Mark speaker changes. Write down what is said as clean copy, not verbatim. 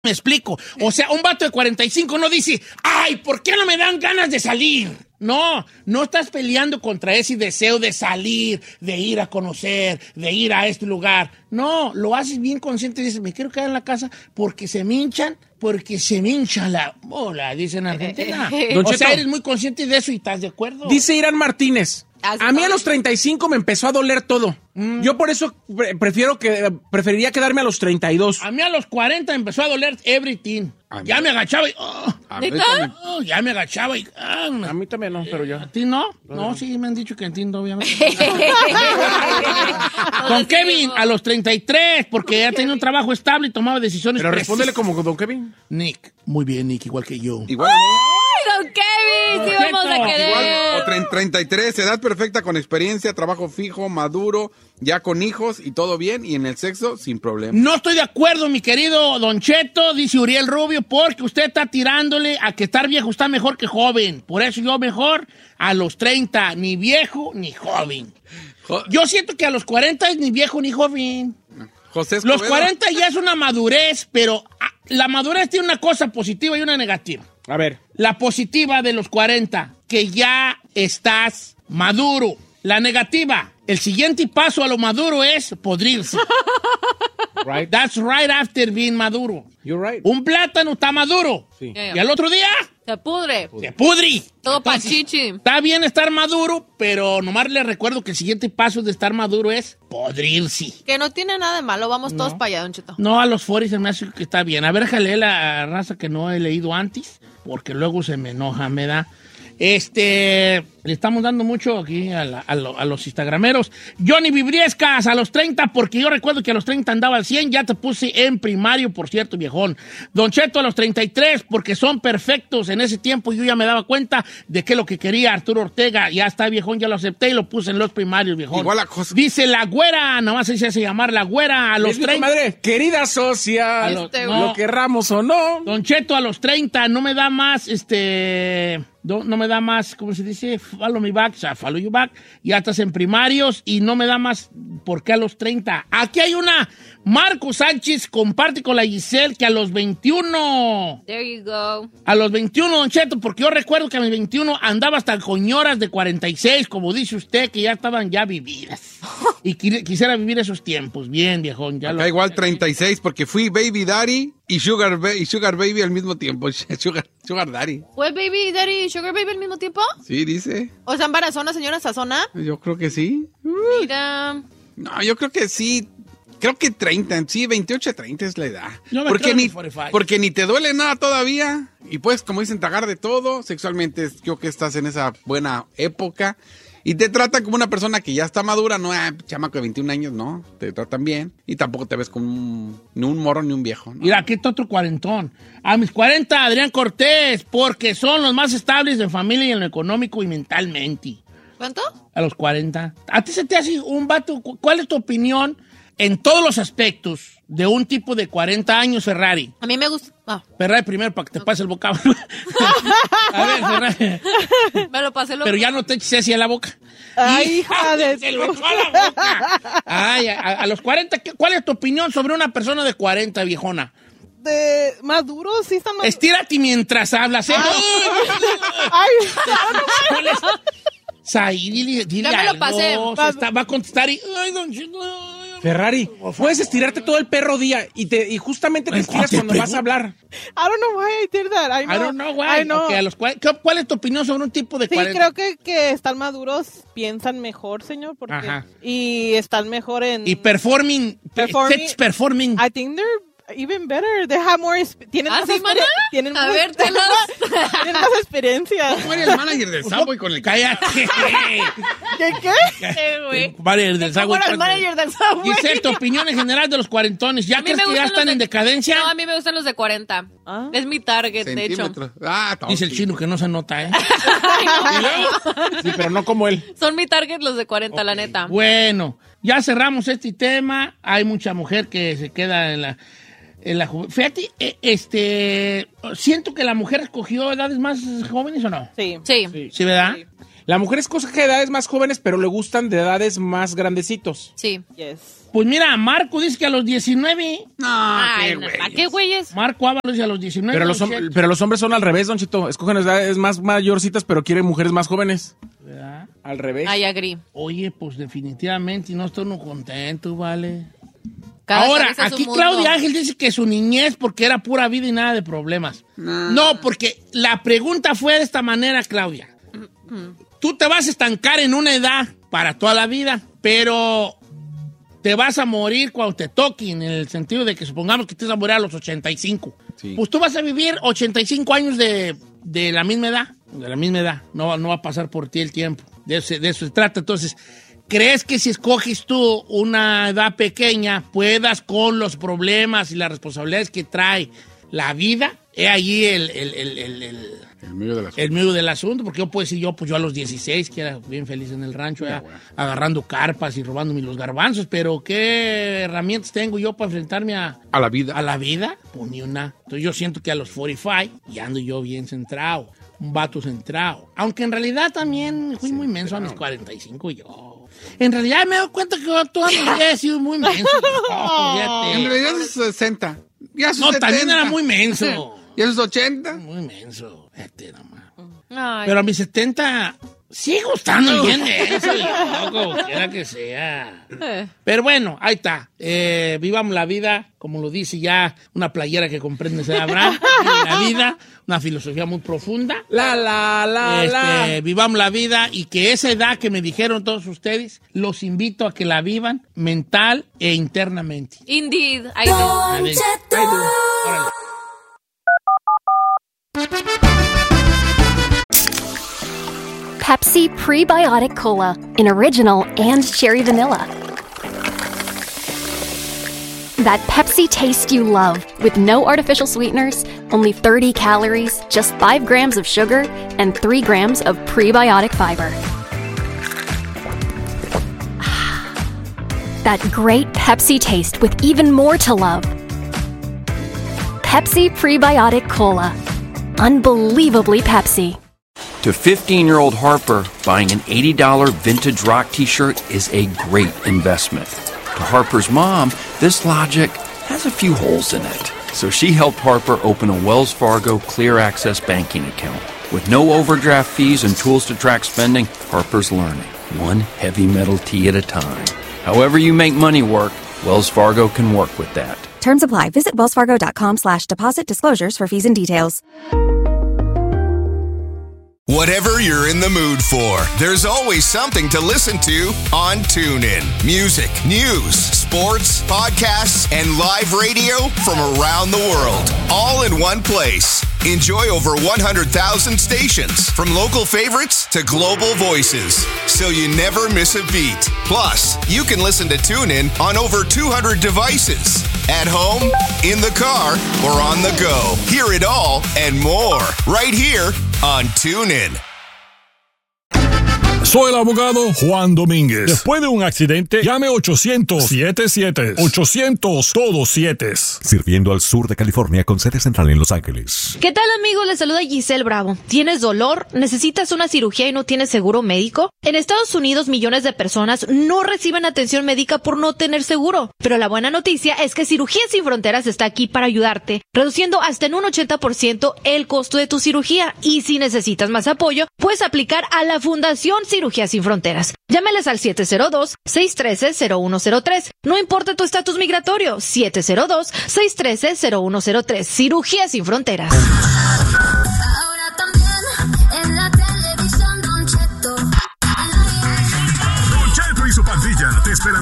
Speaker 1: Me explico. O sea, un vato de 45 no dice, ay, ¿por qué no me dan ganas de salir? No estás peleando contra ese deseo de salir, de ir a conocer, de ir a este lugar. No, lo haces bien consciente y dices, me quiero quedar en la casa porque se me hincha la bola, dicen en Argentina. O sea, eres muy consciente de eso y estás de acuerdo.
Speaker 2: Dice Irán Martínez, a mí a los 35 me empezó a doler todo. Yo por eso preferiría quedarme a los 32.
Speaker 1: A mí a los 40 me empezó a doler everything. Ya me agachaba y... ya me agachaba y...
Speaker 2: a mí también no, pero ya.
Speaker 1: ¿A ti no? No, sí, me han dicho que entiendo, obviamente. Con Kevin, a los 33, porque ya tenía un trabajo estable y tomaba decisiones
Speaker 2: Pero
Speaker 1: precisas.
Speaker 2: respóndele como don Kevin.
Speaker 1: Nick, muy bien, Nick, igual que yo.
Speaker 3: Igual.
Speaker 4: ¡Ay, don Kevin! ¡Sí vamos a querer!
Speaker 3: Igual, o 33, edad perfecta con experiencia, trabajo fijo, maduro, ya con hijos y todo bien, y en el sexo sin problema.
Speaker 1: No estoy de acuerdo, mi querido Don Cheto, dice Uriel Rubio, porque usted está tirándole a que estar viejo está mejor que joven. Por eso yo mejor a los 30, ni viejo ni joven. Yo siento que a los 40 es ni viejo ni joven.
Speaker 3: José Escobedo.
Speaker 1: Los 40 ya es una madurez, pero la madurez tiene una cosa positiva y una negativa.
Speaker 2: A ver.
Speaker 1: La positiva de los 40, que ya estás maduro. La negativa, el siguiente paso a lo maduro es podrirse.
Speaker 2: Right.
Speaker 1: That's right after being maduro.
Speaker 2: You're right.
Speaker 1: Un plátano está maduro.
Speaker 2: Sí.
Speaker 1: Y al otro día
Speaker 4: Se pudre.
Speaker 1: se pudri.
Speaker 4: Todo
Speaker 1: Entonces,
Speaker 4: pachichi.
Speaker 1: está bien estar maduro, pero nomás les recuerdo que el siguiente paso de estar maduro es podrirse.
Speaker 4: Que no tiene nada de malo. Vamos todos para allá, don Cheto.
Speaker 1: No, a los 40 se me hace que está bien. A ver, déjale la raza que no he leído antes, porque luego se me enoja, me da. Le estamos dando mucho aquí a los instagrameros. Johnny Vibriescas, a los 30, porque yo recuerdo que a los 30 andaba al 100, ya te puse en primario, por cierto, viejón. Don Cheto, a los 33, porque son perfectos. En ese tiempo yo ya me daba cuenta de que lo que quería Arturo Ortega, ya está, viejón, ya lo acepté y lo puse en los primarios, viejón.
Speaker 3: Igual a José.
Speaker 1: Dice la güera, nomás se hace llamar la güera, a los 30.
Speaker 2: Madre, querida socia, lo querramos o no.
Speaker 1: Don Cheto, a los 30, no me da más, no me da más, ¿cómo se dice? Follow me back, o sea, follow you back. Ya estás en primarios y no me da más, ¿por qué a los 30? Aquí hay una, Marco Sánchez comparte con la Giselle que a los 21.
Speaker 4: There you go.
Speaker 1: A los 21, Don Cheto, porque yo recuerdo que a mis 21 andaba hasta con ñoras de 46, como dice usted, que ya estaban ya vividas. Y quisiera vivir esos tiempos. Bien, viejón. Ya
Speaker 3: Acá igual 36, porque fui Baby Daddy y Sugar Baby al mismo tiempo. Sugar Daddy.
Speaker 4: ¿Fue Baby Daddy y Sugar Baby al mismo tiempo?
Speaker 3: Sí, dice.
Speaker 4: ¿O sea, embarazó una señora sazona?
Speaker 3: Yo creo que sí.
Speaker 4: Mira.
Speaker 3: No, yo creo que sí. Creo que 30, sí, 28 a 30 es la edad.
Speaker 1: Yo me
Speaker 3: Porque
Speaker 1: creo
Speaker 3: ni,
Speaker 1: en 45.
Speaker 3: porque ni te duele nada todavía. Y pues, como dicen, tragar de todo. Sexualmente, creo que estás en esa buena época. Y te tratan como una persona que ya está madura, no, chamaco de 21 años, no. Te tratan bien. Y tampoco te ves como ni un morro ni un viejo, ¿no?
Speaker 1: Mira, aquí está otro cuarentón. A mis 40, Adrián Cortés, porque son los más estables en familia y en lo económico y mentalmente.
Speaker 4: ¿Cuánto?
Speaker 1: A los 40. ¿A ti se te hace un vato? ¿Cuál es tu opinión en todos los aspectos de un tipo de 40 años, Ferrari?
Speaker 4: A mí me gusta...
Speaker 1: Ferrari primero para que te pase el vocablo. A ver, Ferrari.
Speaker 4: Me lo pasé
Speaker 1: Pero ya no te eches así a la boca.
Speaker 5: Ay, hija de...
Speaker 1: Se lo echó a la boca. Ay, a los 40, ¿cuál es tu opinión sobre una persona de 40, viejona?
Speaker 5: De maduros, sí están maduros.
Speaker 1: Estírate mientras hablas, ¿eh?
Speaker 5: Ay,
Speaker 1: ¿Cuál es? Sai, dile
Speaker 4: Ya me lo pasé.
Speaker 1: Va a contestar y... Ay, don Cheto, ay,
Speaker 2: Ferrari, puedes estirarte todo el perro día y justamente te estiras cuando vas a hablar.
Speaker 5: I don't know why I did that.
Speaker 1: I don't know why.
Speaker 5: I know.
Speaker 1: Okay, ¿cuál es tu opinión sobre un tipo de
Speaker 5: Sí,
Speaker 1: 40?
Speaker 5: creo que están maduros, piensan mejor, señor, porque
Speaker 1: Ajá.
Speaker 5: y están mejor en...
Speaker 1: Y performing. Sex performing.
Speaker 5: I think they're even better. They have more... Tienen más
Speaker 4: ¿Sí, mana?
Speaker 5: tienen
Speaker 4: A
Speaker 5: más-
Speaker 4: ver, telos.
Speaker 5: tienen más experiencia.
Speaker 3: ¿Cómo eres el manager del Subway con el
Speaker 1: Cállate.
Speaker 5: ¿Qué?
Speaker 4: Güey.
Speaker 1: Manager del
Speaker 4: ¿Cómo
Speaker 1: Subway.
Speaker 4: era el manager del Subway?
Speaker 1: Giselle, tu opinión en general de los cuarentones. ¿Ya
Speaker 4: A mí
Speaker 1: crees
Speaker 4: me
Speaker 1: que ya
Speaker 4: gustan
Speaker 1: están
Speaker 4: los
Speaker 1: en
Speaker 4: de-
Speaker 1: decadencia?
Speaker 4: No, a mí me gustan los de 40.
Speaker 5: Ah.
Speaker 4: Es mi target, de hecho.
Speaker 3: centímetros?
Speaker 1: Dice el chino que no se nota, ¿eh?
Speaker 2: Sí, pero no como él.
Speaker 4: Son mi target los de 40, la neta.
Speaker 1: Bueno, ya cerramos este tema. Hay mucha mujer que se queda en la juventud. Fíjate, siento que la mujer escogió edades más jóvenes, ¿o no?
Speaker 5: Sí.
Speaker 4: Sí.
Speaker 1: ¿Sí, verdad?
Speaker 5: Sí.
Speaker 2: La mujer escoge de edades más jóvenes, pero le gustan de edades más grandecitos.
Speaker 4: Sí.
Speaker 5: Yes.
Speaker 1: Pues mira, Marco dice que a los 19.
Speaker 3: No,
Speaker 4: Ay,
Speaker 3: qué
Speaker 4: no,
Speaker 3: güey.
Speaker 4: ¿a qué güeyes?
Speaker 1: Marco Ábalos dice a los 19.
Speaker 2: Pero los hombres son al revés, Don Chito. Escogen edades más mayorcitas, pero quieren mujeres más jóvenes.
Speaker 1: ¿Verdad?
Speaker 2: Al revés.
Speaker 4: Ay, agree.
Speaker 1: Oye, pues definitivamente no estoy uno contento, ¿vale?
Speaker 4: Cada
Speaker 1: Ahora,
Speaker 4: cabeza es un
Speaker 1: aquí
Speaker 4: mundo.
Speaker 1: Claudia Ángel dice que su niñez porque era pura vida y nada de problemas. No, porque la pregunta fue de esta manera, Claudia. Tú te vas a estancar en una edad para toda la vida, pero te vas a morir cuando te toquen, en el sentido de que supongamos que te vas a morir a los 85.
Speaker 3: Sí.
Speaker 1: Pues tú vas a vivir 85 años de la misma edad. De la misma edad. No va a pasar por ti el tiempo. De eso se trata. Entonces, ¿crees que si escoges tú una edad pequeña, puedas con los problemas y las responsabilidades que trae la vida? He allí el medio del asunto, porque yo puedo decir yo a los 16, que era bien feliz en el rancho, agarrando carpas y robándome los garbanzos, pero ¿qué herramientas tengo yo para enfrentarme a
Speaker 3: la vida?
Speaker 1: A la vida, pues ni una. Entonces yo siento que a los 45 ya ando yo bien centrado, un vato centrado. Aunque en realidad también fui muy menso a mis 45 yo. En realidad me doy cuenta que toda mi vida he sido muy menso.
Speaker 3: En realidad es 60. Ya sus
Speaker 1: No,
Speaker 3: 70.
Speaker 1: también era muy menso.
Speaker 3: ¿Y esos 80?
Speaker 1: Muy menso. Nomás.
Speaker 4: Ay.
Speaker 1: Pero a mis 70 sigo estando bien menso, como quiera que sea. Pero bueno, ahí está. Vivamos la vida, como lo dice ya una playera que comprende se Abraham. Vive la vida, una filosofía muy profunda. Vivamos la vida y que esa edad que me dijeron todos ustedes, los invito a que la vivan mental e internamente.
Speaker 4: Indeed, I do.
Speaker 1: Órale.
Speaker 6: Pepsi Prebiotic Cola in original and cherry vanilla. That Pepsi taste you love with no artificial sweeteners, only 30 calories, just 5 grams of sugar, and 3 grams of prebiotic fiber. That great Pepsi taste with even more to love. Pepsi Prebiotic Cola. Unbelievably Pepsi.
Speaker 7: To 15-year-old Harper, buying an $80 vintage rock t-shirt is a great investment. To Harper's mom, this logic has a few holes in it. So she helped Harper open a Wells Fargo Clear Access banking account. With no overdraft fees and tools to track spending, Harper's learning, one heavy metal tea at a time. However you make money work, Wells Fargo can work with that.
Speaker 8: Terms apply. Visit wellsfargo.com/deposit disclosures for fees and details.
Speaker 9: Whatever you're in the mood for, there's always something to listen to on TuneIn. Music, news, sports, podcasts, and live radio from around the world, all in one place. Enjoy over 100,000 stations, from local favorites to global voices, so you never miss a beat. Plus, you can listen to TuneIn on over 200 devices. At home, in the car, or on the go. Hear it all and more right here on TuneIn.
Speaker 10: Soy el abogado Juan Domínguez. Después de un accidente, llame 800-77. 800 todos 7.
Speaker 11: Sirviendo al sur de California con sede central en Los Ángeles.
Speaker 12: ¿Qué tal, amigos? Les saluda Giselle Bravo. ¿Tienes dolor? ¿Necesitas una cirugía y no tienes seguro médico? En Estados Unidos, millones de personas no reciben atención médica por no tener seguro. Pero la buena noticia es que Cirugías Sin Fronteras está aquí para ayudarte, reduciendo hasta en un 80% el costo de tu cirugía. Y si necesitas más apoyo, puedes aplicar a la Fundación Cirugías Sin Fronteras. Llámeles al 702-613-0103. No importa tu estatus migratorio, 702-613-0103. Cirugías Sin Fronteras.
Speaker 13: Ahora también en la televisión, Don Cheto.
Speaker 10: Don Cheto y su pandilla te esperan